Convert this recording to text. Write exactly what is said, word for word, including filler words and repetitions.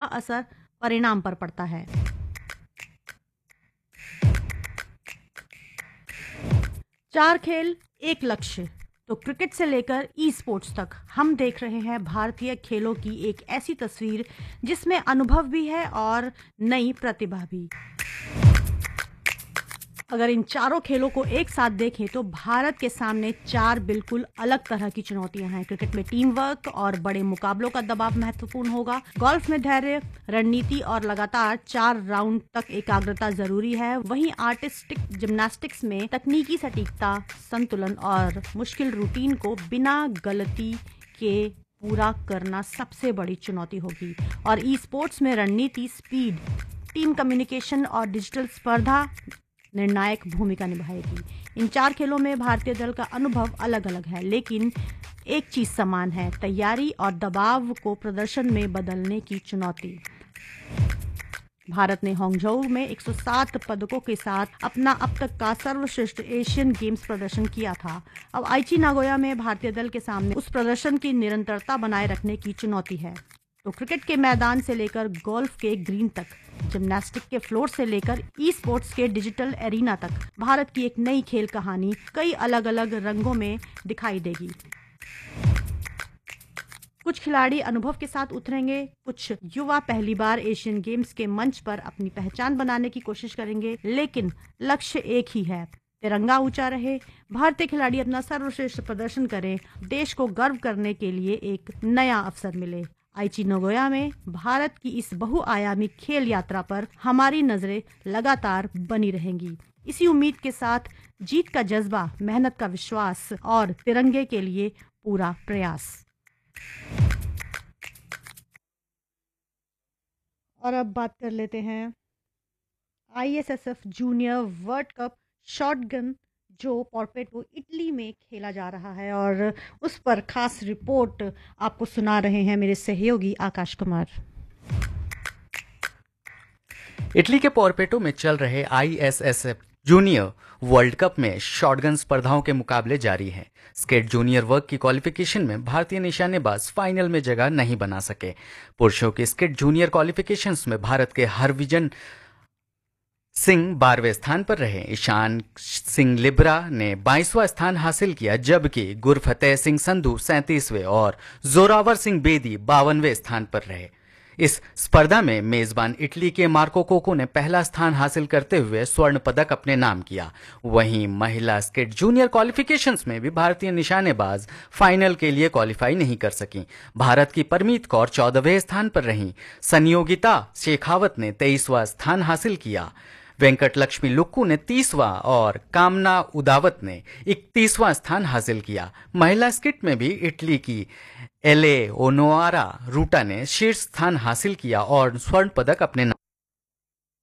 असर परिणाम पर पड़ता है। चार खेल एक लक्ष्य। तो क्रिकेट से लेकर ई स्पोर्ट्स तक हम देख रहे हैं भारतीय खेलों की एक ऐसी तस्वीर जिसमें अनुभव भी है और नई प्रतिभा भी। अगर इन चारों खेलों को एक साथ देखें तो भारत के सामने चार बिल्कुल अलग तरह की चुनौतियां हैं। क्रिकेट में टीम वर्क और बड़े मुकाबलों का दबाव महत्वपूर्ण होगा। गोल्फ में धैर्य, रणनीति और लगातार चार राउंड तक एकाग्रता जरूरी है। वहीं आर्टिस्टिक जिम्नास्टिक्स में तकनीकी सटीकता, संतुलन और मुश्किल रूटीन को बिना गलती के पूरा करना सबसे बड़ी चुनौती होगी। और ई स्पोर्ट्स में रणनीति, स्पीड, टीम कम्युनिकेशन और डिजिटल स्पर्धा निर्णायक भूमिका निभाएगी। इन चार खेलों में भारतीय दल का अनुभव अलग अलग है, लेकिन एक चीज समान है, तैयारी और दबाव को प्रदर्शन में बदलने की चुनौती। भारत ने हांगझोउ में एक सौ सात पदकों के साथ अपना अब तक का सर्वश्रेष्ठ एशियन गेम्स प्रदर्शन किया था। अब आईची नागोया में भारतीय दल के सामने उस प्रदर्शन की निरंतरता बनाए रखने की चुनौती है। तो क्रिकेट के मैदान से लेकर गोल्फ के ग्रीन तक, जिम्नास्टिक के फ्लोर से लेकर ई स्पोर्ट्स के डिजिटल एरिना तक, भारत की एक नई खेल कहानी कई अलग अलग रंगों में दिखाई देगी। कुछ खिलाड़ी अनुभव के साथ उतरेंगे, कुछ युवा पहली बार एशियन गेम्स के मंच पर अपनी पहचान बनाने की कोशिश करेंगे, लेकिन लक्ष्य एक ही है, तिरंगा ऊंचा रहे, भारतीय खिलाड़ी अपना सर्वश्रेष्ठ प्रदर्शन करें, देश को गर्व करने के लिए एक नया अवसर मिले। आईची नागोया में भारत की इस बहुआयामी खेल यात्रा पर हमारी नजरें लगातार बनी रहेंगी। इसी उम्मीद के साथ जीत का जज्बा, मेहनत का विश्वास और तिरंगे के लिए पूरा प्रयास। और अब बात कर लेते हैं ISSF junior world cup shotgun जो पोर्पेटो इटली में खेला जा रहा है, और उस पर खास रिपोर्ट आपको सुना रहे हैं मेरे सहयोगी आकाश कुमार। इटली के पोर्पेटो में चल रहे आईएसएसएफ जूनियर वर्ल्ड कप में शॉटगन स्पर्धाओं के मुकाबले जारी हैं। स्केट जूनियर वर्ग की क्वालिफिकेशन में भारतीय निशानेबाज फाइनल में जगह नहीं बना सके। पुरुषों के स्केट जूनियर क्वालिफिकेशंस में भारत के हरविजन सिंह बारहवें स्थान पर रहे। ईशान सिंह लिब्रा ने बाईसवां स्थान हासिल किया, जबकि गुरफतेह सिंह संधू सैंतीसवें और जोरावर सिंह बेदी बावनवें स्थान पर रहे। इस स्पर्धा में मेजबान इटली के मार्को कोको ने पहला स्थान हासिल करते हुए स्वर्ण पदक अपने नाम किया। वहीं महिला स्केट जूनियर क्वालिफिकेशंस में भी भारतीय निशानेबाज फाइनल के लिए क्वालिफाई नहीं कर सकी। भारत की परमीत कौर चौदहवें स्थान पर रहीं। संयोगिता शेखावत ने तेईसवां स्थान हासिल किया। वेंकट लक्ष्मी लुक्कू ने तीसवां और कामना उदावत ने इकतीसवां स्थान हासिल किया। महिला स्किट में भी इटली की एले ओनोआरा रूटा ने शीर्ष स्थान हासिल किया और स्वर्ण पदक अपने नाम